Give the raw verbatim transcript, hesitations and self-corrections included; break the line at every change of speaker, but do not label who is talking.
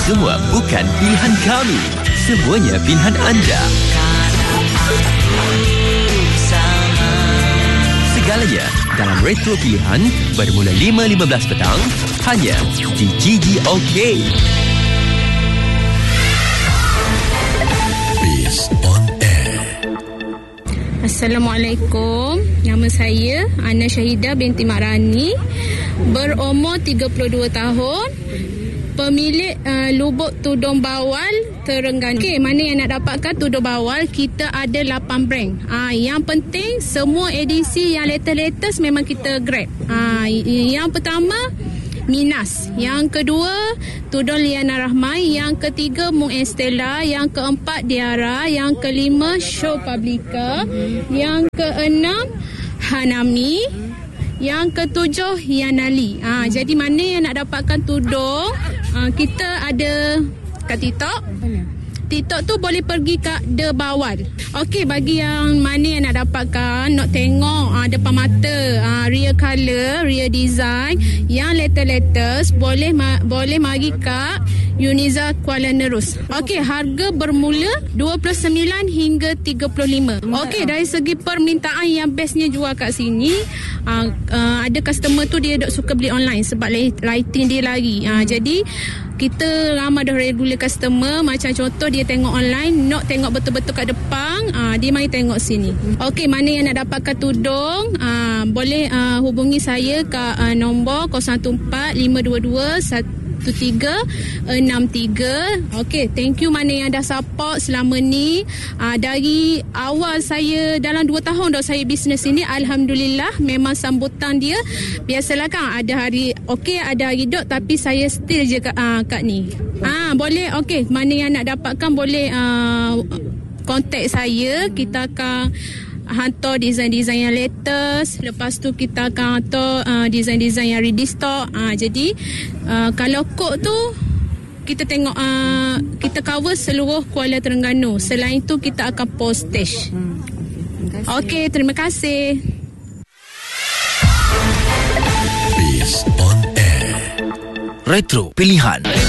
semua bukan pilihan kami. Semuanya pilihan anda. Segalanya dalam Retro Pilihan bermula lima lima belas petang hanya di G G OK. Biz on Air.
Assalamualaikum. Nama saya Ana Syahidah binti Mak Rani, berumur tiga puluh dua tahun, pemilik uh, lubuk tudung bawal Terengganu. Okey, mana yang nak dapatkan tudung bawal? Kita ada lapan brand. Ah, yang penting semua edisi yang latest-latest memang kita grab. Ah, yang pertama Minas, yang kedua tudung Liana Rahmai, yang ketiga Mung Estella, yang keempat Diara, yang kelima Show Publica, yang keenam Hanami, yang ketujuh Yanali. Ah, jadi mana yang nak dapatkan tudung? Ah, kita ada kat TikTok. TikTok tu boleh pergi kat The Bawal. Okey, bagi yang mana yang nak dapatkan, nak tengok ah, depan mata, ah, real colour, real design, yang latest-latest, boleh ma- boleh mari kat Uniza Kuala Nerus. Okey, harga bermula dua puluh sembilan hingga tiga puluh lima. Okey, dari segi permintaan yang bestnya jual kat sini, ah, ah, ada customer tu dia dok suka beli online sebab lighting dia lari. Ah, jadi kita ramai dah regular customer. Macam contoh dia tengok online, nak tengok betul-betul kat depan, aa, dia mari tengok sini. Okey, mana yang nak dapatkan tudung, aa, boleh aa, hubungi saya ke aa, nombor kosong satu empat lima dua dua satu tiga enam tiga. Okey, thank you mana yang dah support selama ni. Aa, dari awal saya, dalam dua tahun dah saya bisnes ini, Alhamdulillah memang sambutan dia biasalah kan, ada hari okey, ada hari dok, tapi saya still je kat, aa, kat ni. Ah, boleh. Okey, mana yang nak dapatkan boleh uh, contact saya. Kita akan hantar design-design yang latest. Lepas tu kita akan hantar uh, design-design yang ready stock. Ah, jadi uh, kalau kod tu kita tengok, uh, kita cover seluruh Kuala Terengganu. Selain tu kita akan postage. Hmm, okey, terima kasih.
Biz on Air. Retro Pilihan.